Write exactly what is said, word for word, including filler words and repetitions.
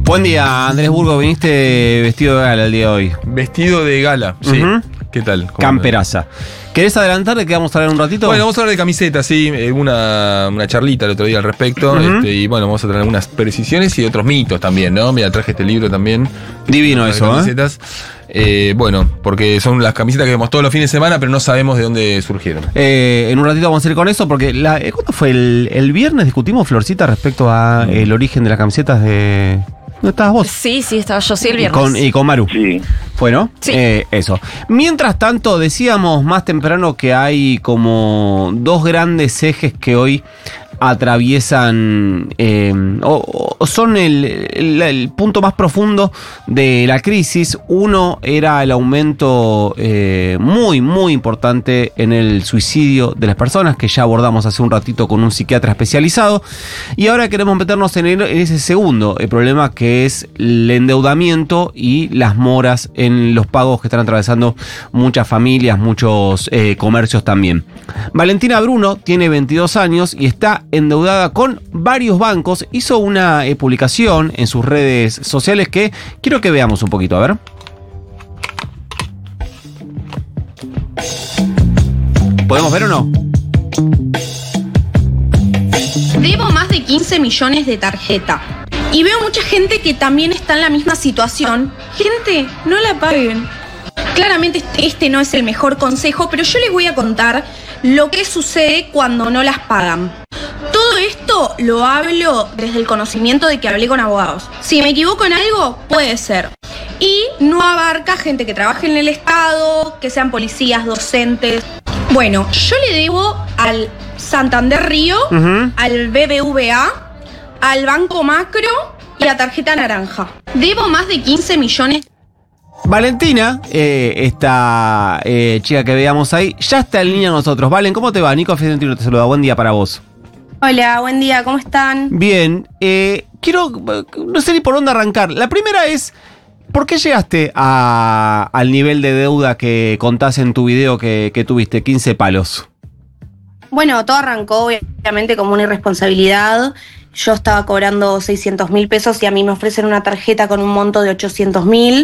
Buen día, Andrés Burgo. Viniste vestido de gala el día de hoy. Vestido de gala, sí. Uh-huh. ¿Qué tal? ¿Cómo Camperaza. ¿Querés adelantar de qué vamos a hablar un ratito? Bueno, vamos a hablar de camisetas, sí. Una, una charlita el otro día al respecto. Uh-huh. este, y bueno, vamos a traer algunas precisiones y otros mitos también, ¿no? Mira, traje este libro también. Divino eso, camisetas. ¿eh? Eh, bueno, porque son las camisetas que vemos todos los fines de semana, pero no sabemos de dónde surgieron. Eh, en un ratito vamos a ir con eso, porque la, ¿cuándo fue? El, el viernes discutimos, Florcita, respecto a mm. el origen de las camisetas de... ¿Dónde estabas vos? Sí, sí, estaba yo, sí, el viernes. Y con, y con Maru. Sí. Bueno, sí. eh, eso. Mientras tanto, decíamos más temprano que hay como dos grandes ejes que hoy atraviesan eh, o, o son el, el, el punto más profundo de la crisis. Uno era el aumento eh, muy, muy importante en el suicidio de las personas, que ya abordamos hace un ratito con un psiquiatra especializado. Y ahora queremos meternos en, el, en ese segundo el problema, que es el endeudamiento y las moras en los pagos que están atravesando muchas familias, muchos eh, comercios también. Valentina Bruno tiene veintidós años y está endeudada con varios bancos. Hizo una eh, publicación en sus redes sociales que quiero que veamos un poquito, a ver. ¿Podemos ver o no? Debo más de quince millones de tarjeta. Y veo mucha gente que también está en la misma situación. Gente, no la paguen. Claramente este no es el mejor consejo, pero yo les voy a contar lo que sucede cuando no las pagan. Todo esto lo hablo desde el conocimiento de que hablé con abogados. Si me equivoco en algo, puede ser. Y no abarca gente que trabaje en el Estado, que sean policías, docentes. Bueno, yo le debo al Santander Río, uh-huh. al B B V A, al Banco Macro y a Tarjeta Naranja. Debo más de quince millones. Valentina, eh, esta eh, chica que veamos ahí, ya está en línea con nosotros. Valen, ¿cómo te va? Nico Fiorentino te saluda. Buen día para vos. Hola, buen día, ¿cómo están? Bien, eh, quiero, no sé ni por dónde arrancar. La primera es, ¿por qué llegaste a, al nivel de deuda que contás en tu video que, que tuviste, quince palos? Bueno, todo arrancó obviamente como una irresponsabilidad. Yo estaba cobrando seiscientos mil pesos y a mí me ofrecen una tarjeta con un monto de ochocientos mil.